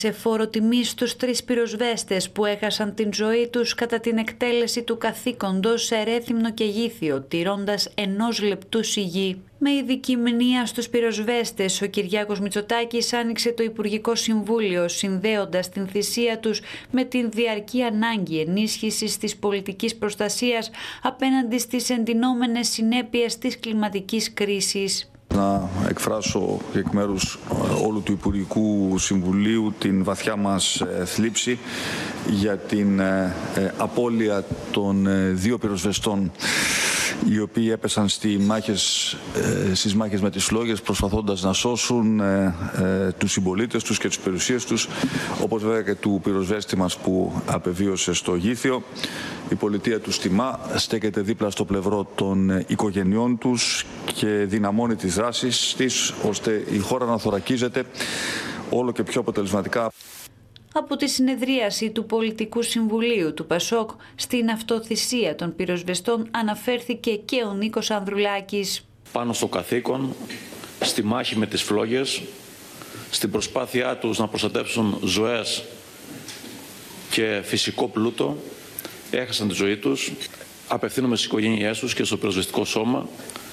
Σε φόρο τιμής στους 3 πυροσβέστες που έχασαν την ζωή τους κατά την εκτέλεση του καθήκοντος σε Ρέθυμνο και Γήθιο, τηρώντας 1 λεπτού σιγή. Με ειδική μνήα στους πυροσβέστες, ο Κυριάκος Μητσοτάκης άνοιξε το Υπουργικό Συμβούλιο, συνδέοντας την θυσία τους με την διαρκή ανάγκη ενίσχυσης της πολιτικής προστασίας απέναντι στις εντυνόμενες συνέπειες της κλιματικής κρίσης. Να εκφράσω εκ μέρους όλου του Υπουργικού Συμβουλίου την βαθιά μας θλίψη για την απώλεια των 2 πυροσβεστών οι οποίοι έπεσαν στις μάχες με τις φλόγες προσπαθώντας να σώσουν τους συμπολίτες τους και τις περιουσίες τους, όπως βέβαια και του πυροσβέστη μας που απεβίωσε στο Γήθιο. Η πολιτεία τους τιμά, στέκεται δίπλα στο πλευρό των οικογενειών τους και δυναμώνει τις δράσεις της, ώστε η χώρα να θωρακίζεται όλο και πιο αποτελεσματικά. Από τη συνεδρίαση του Πολιτικού Συμβουλίου του ΠΑΣΟΚ στην αυτοθυσία των πυροσβεστών αναφέρθηκε και ο Νίκος Ανδρουλάκης. Πάνω στο καθήκον, στη μάχη με τις φλόγες, στην προσπάθειά τους να προστατεύσουν ζωές και φυσικό πλούτο, έχασαν τη ζωή τους. Απευθύνομαι στις οικογένειές τους και στο πυροσβεστικό σώμα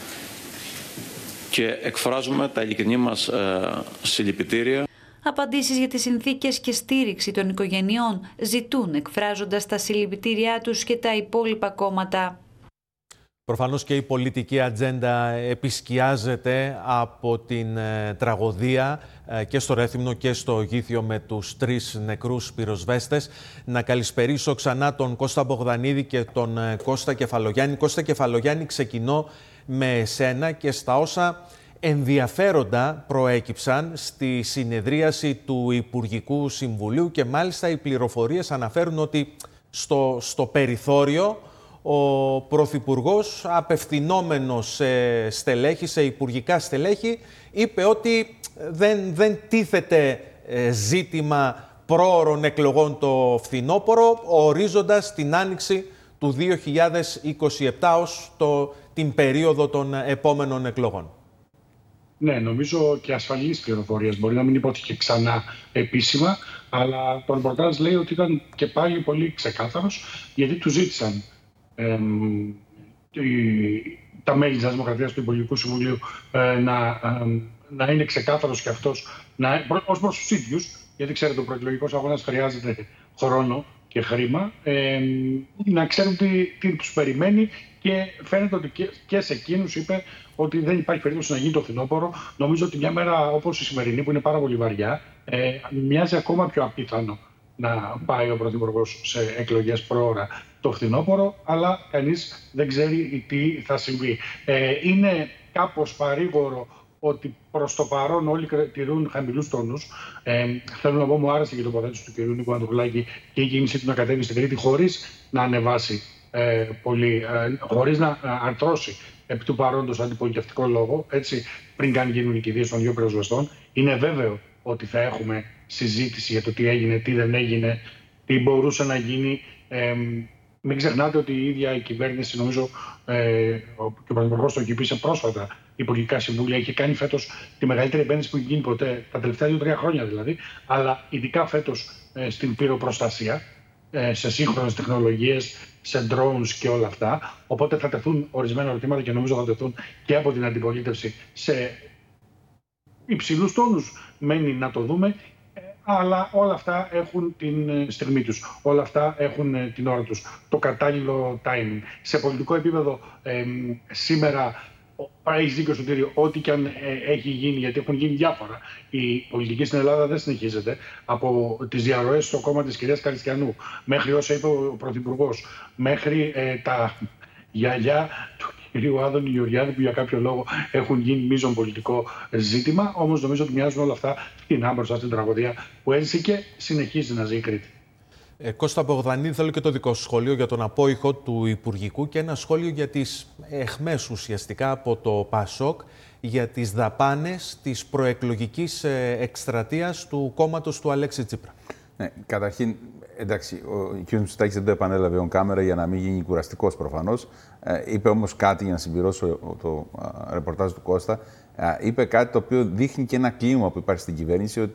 και εκφράζουμε τα ειλικρινή μας συλληπιτήρια. Απαντήσεις για τις συνθήκες και στήριξη των οικογενειών ζητούν, εκφράζοντας τα συλληπιτήριά τους και τα υπόλοιπα κόμματα. Προφανώς και η πολιτική ατζέντα επισκιάζεται από την τραγωδία και στο Ρέθυμνο και στο Γήθιο με τους 3 νεκρούς πυροσβέστες. Να καλησπερίσω ξανά τον Κώστα Μπογδανίδη και τον Κώστα Κεφαλογιάννη. Κώστα Κεφαλογιάννη, ξεκινώ με εσένα και στα όσα ενδιαφέροντα προέκυψαν στη συνεδρίαση του Υπουργικού Συμβουλίου και μάλιστα οι πληροφορίες αναφέρουν ότι στο περιθώριο ο Πρωθυπουργός, απευθυνόμενος σε στελέχη, σε υπουργικά στελέχη, είπε ότι δεν τίθεται ζήτημα πρόωρων εκλογών το φθινόπωρο, ορίζοντας την άνοιξη του 2027 ως την περίοδο των επόμενων εκλογών. Ναι, νομίζω και ασφαλείς πληροφορίες. Μπορεί να μην υπόθηκε ξανά επίσημα, αλλά το ρεπορτάζ λέει ότι ήταν και πάλι πολύ ξεκάθαρος, γιατί του ζήτησαν τα μέλη της Δημοκρατίας του Υπουργικού Συμβουλίου να είναι ξεκάθαρος και αυτός ως προς τους ίδιους, γιατί ξέρετε ο προεκλογικός αγώνας χρειάζεται χρόνο και χρήμα, να ξέρουν τι τους περιμένει, και φαίνεται ότι και σε εκείνους είπε ότι δεν υπάρχει περίπτωση να γίνει το φθινόπωρο. Νομίζω ότι μια μέρα όπως η σημερινή, που είναι πάρα πολύ βαριά, μοιάζει ακόμα πιο απίθανο να πάει ο Πρωθυπουργός σε εκλογές προώρα το φθινόπωρο, αλλά κανείς δεν ξέρει τι θα συμβεί. Είναι κάπως παρήγορο ότι προς το παρόν όλοι τηρούν χαμηλούς τόνους. Θέλω να πω, μου άρεσε και η τοποθέτηση του κ. Νίκου Ανδρουλάκη και η κίνησή του να κατέβει στην Κρήτη χωρίς να ανεβάσει πολύ, χωρίς να αρθρώσει επί του παρόντος αντιπολιτευτικό λόγο, έτσι, πριν καν γίνουν οι κηδείες των 2 πυροσβεστών. Είναι βέβαιο ότι θα έχουμε συζήτηση για το τι έγινε, τι δεν έγινε, τι μπορούσε να γίνει. Μην ξεχνάτε ότι η ίδια η κυβέρνηση, νομίζω, και ο Πρωθυπουργός το είπε πρόσφατα, υπουργικά συμβούλια, είχε κάνει φέτος τη μεγαλύτερη επένδυση που έχει γίνει ποτέ, τα τελευταία 2-3 χρόνια δηλαδή, αλλά ειδικά φέτος στην πυροπροστασία, σε σύγχρονες τεχνολογίες, σε drones και όλα αυτά. Οπότε θα τεθούν ορισμένα ερωτήματα και νομίζω θα τεθούν και από την αντιπολίτευση σε υψηλούς τόνους. Μένει να το δούμε, αλλά όλα αυτά έχουν την στιγμή τους. Όλα αυτά έχουν την ώρα τους. Το κατάλληλο timing. Σε πολιτικό επίπεδο σήμερα, έχεις δίκιο Σωτήριο, ό,τι και αν έχει γίνει, γιατί έχουν γίνει διάφορα. Η πολιτική στην Ελλάδα δεν συνεχίζεται. Από τις διαρροές στο κόμμα της κυρίας Καριστιανού, μέχρι όσα είπε ο Πρωθυπουργός, μέχρι τα γιαγιά του κυρίου Άδωνη Γεωργιάδη, που για κάποιο λόγο έχουν γίνει μείζον πολιτικό ζήτημα. Όμως νομίζω ότι μοιάζουν όλα αυτά στην μπροστά στην τραγωδία που έζησε και συνεχίζει να ζει η Κρήτη. Κώστα Μπογδανίδη, θέλω και το δικό σου σχόλιο για τον απόϊχο του Υπουργικού και ένα σχόλιο για τις εχμές ουσιαστικά από το ΠΑΣΟΚ για τις δαπάνες της προεκλογικής εκστρατείας του κόμματος του Αλέξη Τσίπρα. Ναι, καταρχήν, εντάξει, ο κ. Μητσοτάκης δεν το επανέλαβε on camera για να μην γίνει κουραστικός προφανώς. Είπε όμως κάτι, για να συμπληρώσω το ρεπορτάζ του Κώστα, είπε κάτι το οποίο δείχνει και ένα κλίμα που υπάρχει στην κυβέρνηση, ότι